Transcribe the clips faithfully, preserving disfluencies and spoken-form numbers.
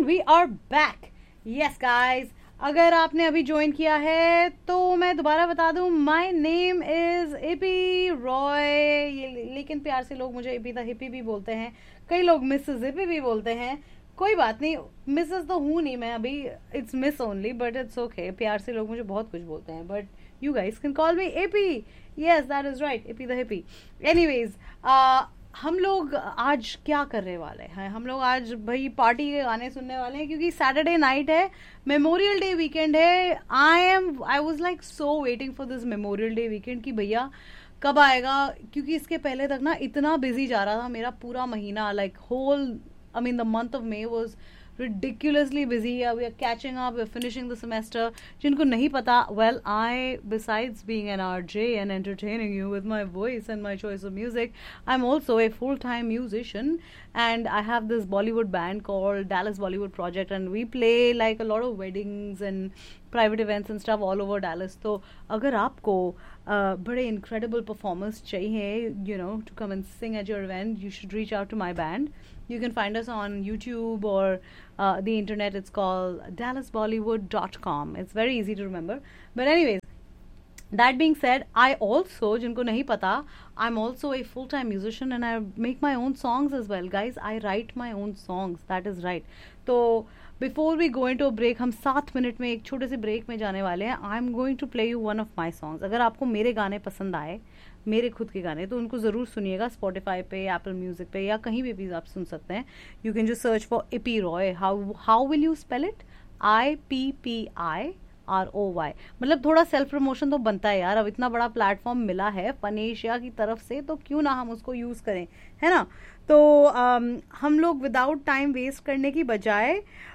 we are back. Yes guys, अगर आपने अभी ज्वाइन किया है तो मैं दोबारा बता दूं, my name is AP Roy, लेकिन प्यार से लोग मुझे एपी द हिप्पी भी बोलते हैं, कई लोग मिसेस हिप्पी भी बोलते हैं. कोई बात नहीं, मिसेस तो हूँ नहीं मैं अभी, it's miss only, but it's okay. प्यार से लोग मुझे बहुत कुछ बोलते हैं, but you guys can call me AP. Yes that is right, AP the hippie. Anyways, हम लोग आज क्या करने वाले हैं? हम लोग आज भाई पार्टी के गाने सुनने वाले हैं, क्योंकि सैटरडे नाइट है, मेमोरियल डे वीकेंड है. I am I was like so waiting for this memorial day weekend कि भैया कब आएगा, क्योंकि इसके पहले तक ना इतना बिजी जा रहा था मेरा पूरा महीना. Like whole, I mean, the month of May was ridiculously busy. Yeah, we are catching up. We're finishing the semester. जिनको नहीं पता, well, I, besides being an R J and entertaining you with my voice and my choice of music, I'm also a full-time musician, and I have this Bollywood band called Dallas Bollywood Project, and we play like a lot of weddings and private events and stuff all over Dallas. तो अगर आपको uh, बड़े incredible performers चाहिए, you know, to come and sing at your event, you should reach out to my band. You can find us on YouTube or uh, the internet. It's called dallas bollywood dot com. It's very easy to remember. But anyways, that being said, I also, जिनको नहीं पता, I'm also a full-time musician and I make my own songs as well. Guys, I write my own songs. That is right. तो before we go into a break, हम सात minute में एक छोटे से ब्रेक में जाने वाले हैं. I'm going to play you one of my songs. अगर आपको मेरे गाने पसंद आए, मेरे खुद के गाने, तो उनको ज़रूर सुनिएगा. स्पॉटिफाई पे, एप्पल म्यूजिक पे, या कहीं भी भी आप सुन सकते हैं. You can just search for AP Roy. How how will you spell it? I P P I R O Y. मतलब थोड़ा सेल्फ प्रमोशन तो बनता है यार, अब इतना बड़ा प्लेटफॉर्म मिला है फन एशिया की तरफ से, तो क्यों ना हम उसको यूज़ करें, है ना? तो um, हम लोग विदाउट टाइम वेस्ट करने की बजाय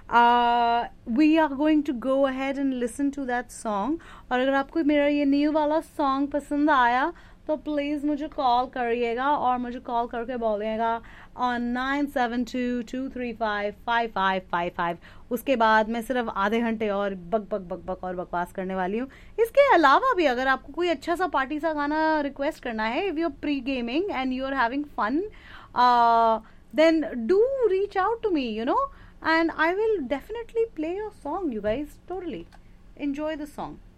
we are going to go ahead and listen to that song. और अगर आपको मेरा ये न्यू वाला सॉन्ग पसंद आया तो प्लीज़ मुझे कॉल करिएगा, और मुझे कॉल करके बोलिएगा on nine seven to to three five five five five five. उसके बाद मैं सिर्फ आधे घंटे और बक बक बक बक और बकवास करने वाली हूँ. इसके अलावा भी अगर आपको कोई अच्छा सा पार्टी सा गाना रिक्वेस्ट करना है, if you are pre gaming and you are having fun, then do reach out to me, you know, and I will definitely play your song, you guys. Totally enjoy the song.